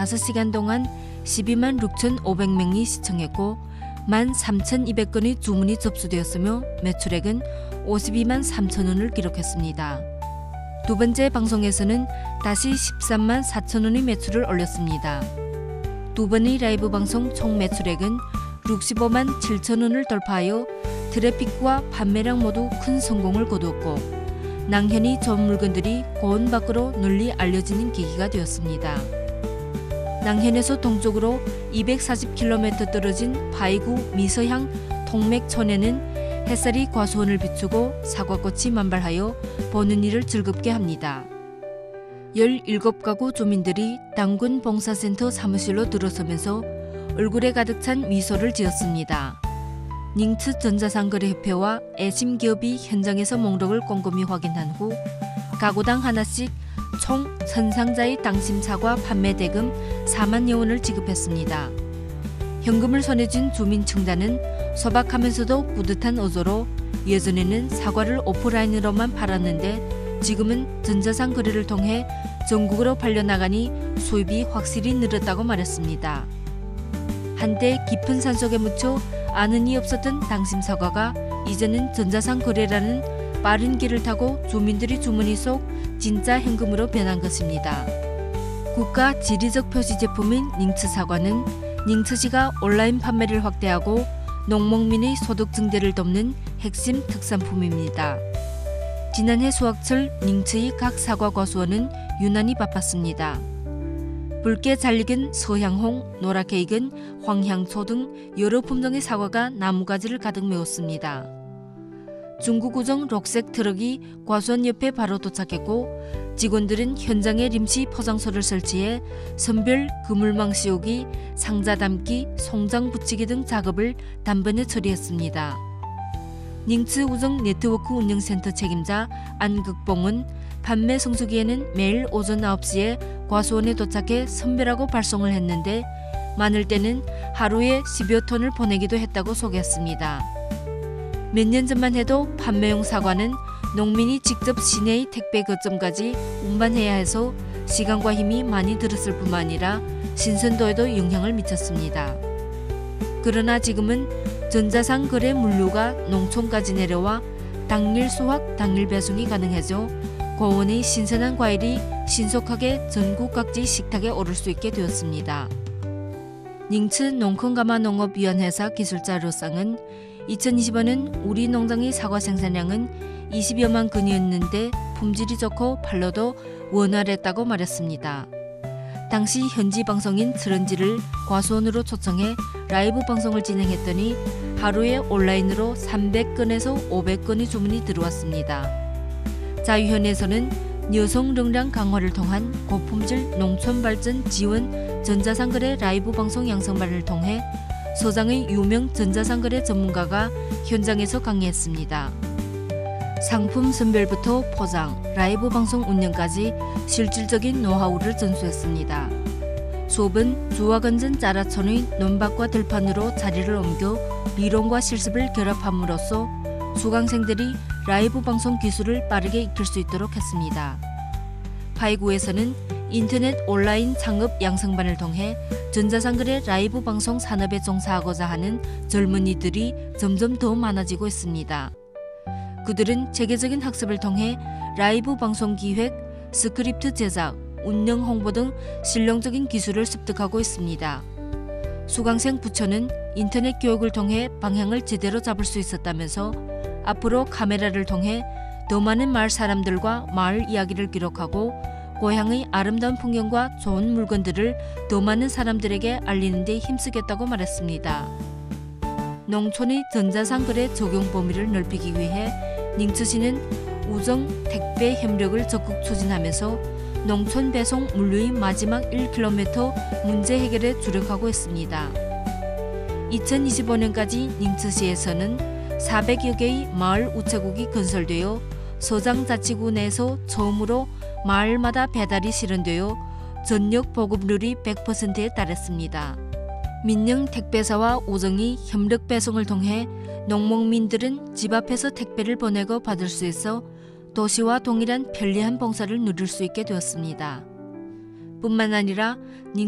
5시간 동안 12만 6,500명이 시청했고 13,200건의 주문이 접수되었으며 매출액은 52만 3천 원을 기록했습니다. 두 번째 방송에서는 다시 13만 4천 원의 매출을 올렸습니다. 두 번의 라이브 방송 총 매출액은 65만 7천 원을 돌파하여 트래픽과 판매량 모두 큰 성공을 거두었고 낭현이 좋은 물건들이 고원 밖으로 널리 알려지는 계기가 되었습니다. 낭현에서 동쪽으로 240km 떨어진 바이구 미서향 동맥촌에는 햇살이 과수원을 비추고 사과꽃이 만발하여 보는 이를 즐겁게 합니다. 17가구 주민들이 당군 봉사센터 사무실로 들어서면서 얼굴에 가득 찬 미소를 지었습니다. 닝츠 전자상거래협회와 애심기업이 현장에서 목록을 꼼꼼히 확인한 후 가구당 하나씩 총 1000상자의 당심 사과 판매 대금 4만여 원을 지급했습니다. 현금을 손에 쥔 주민층단은 소박하면서도 뿌듯한 어조로 예전에는 사과를 오프라인으로만 팔았는데 지금은 전자상 거래를 통해 전국으로 팔려나가니 수입이 확실히 늘었다고 말했습니다. 한때 깊은 산속에 묻혀 아는 이 없었던 당심 사과가 이제는 전자상 거래라는 빠른 길을 타고 주민들이 주머니 속 진짜 현금으로 변한 것입니다. 국가 지리적 표시 제품인 닝츠 사과는 닝츠시가 온라인 판매를 확대하고 농목민의 소득 증대를 돕는 핵심 특산품입니다. 지난해 수확철 닝츠의 각 사과 과수원은 유난히 바빴습니다. 붉게 잘 익은 서향홍, 노랗게 익은 황향초 등 여러 품종의 사과가 나무가지를 가득 메웠습니다. 중국 우정 록색 트럭이 과수원 옆에 바로 도착했고 직원들은 현장에 림시 포장소를 설치해 선별 그물망 씌우기, 상자 담기, 송장 붙이기 등 작업을 단번에 처리했습니다. 닝츠 우정 네트워크 운영센터 책임자 안극봉은 판매 성수기에는 매일 오전 9시에 과수원에 도착해 선별하고 발송을 했는데 많을 때는 하루에 10여 톤을 보내기도 했다고 소개했습니다. 몇 년 전만 해도 판매용 사과는 농민이 직접 시내의 택배 거점까지 운반해야 해서 시간과 힘이 많이 들었을 뿐만 아니라 신선도에도 영향을 미쳤습니다. 그러나 지금은 전자상 거래 물류가 농촌까지 내려와 당일 수확, 당일 배송이 가능해져 고온의 신선한 과일이 신속하게 전국 각지 식탁에 오를 수 있게 되었습니다. 닝츠 농촌가마농업위원회사 기술자 르상은 2025년 우리 농장의 사과 생산량은 20여만 근이었는데 품질이 좋고 팔로도 원활했다고 말했습니다. 당시 현지 방송인 트런지를 과수원으로 초청해 라이브 방송을 진행했더니 하루에 온라인으로 300건에서 500건의 주문이 들어왔습니다. 자유현에서는 여성 역량 강화를 통한 고품질 농촌 발전 지원 전자상거래 라이브 방송 양성반을 통해 서장의 유명 전자상거래 전문가가 현장에서 강의했습니다. 상품 선별부터 포장, 라이브 방송 운영까지 실질적인 노하우를 전수했습니다. 수업은 주화건전 짜라촌의 논밭과 들판으로 자리를 옮겨理論과 실습을 결합함으로써 수강생들이 라이브 방송 기술을 빠르게 익힐 수 있도록 했습니다. 파이구에서는 인터넷 온라인 창업 양성반을 통해 전자상거래 라이브 방송 산업에 종사하고자 하는 젊은이들이 점점 더 많아지고 있습니다. 그들은 체계적인 학습을 통해 라이브 방송 기획, 스크립트 제작, 운영 홍보 등 실용적인 기술을 습득하고 있습니다. 수강생 부처는 인터넷 교육을 통해 방향을 제대로 잡을 수 있었다면서 앞으로 카메라를 통해 더 많은 마을 사람들과 마을 이야기를 기록하고 고향의 아름다운 풍경과 좋은 물건들을 더 많은 사람들에게 알리는 데 힘쓰겠다고 말했습니다. 농촌의 전자상거래 적용 범위를 넓히기 위해 닝츠시는 우정 택배 협력을 적극 추진하면서 농촌 배송 물류의 마지막 1km 문제 해결에 주력하고 있습니다. 2025년까지 닝츠시에서는 400여 개의 마을 우체국이 건설되어 서장자치구 내에서 처음으로 마을마다 배달이 실현되어 전역 보급률이 100%에 달했습니다. 민영 택배사와 우정이 협력 배송을 통해 농목민들은 집 앞에서 택배를 보내고 받을 수 있어 도시와 동일한 편리한 봉사를 누릴 수 있게 되었습니다. 뿐만 아니라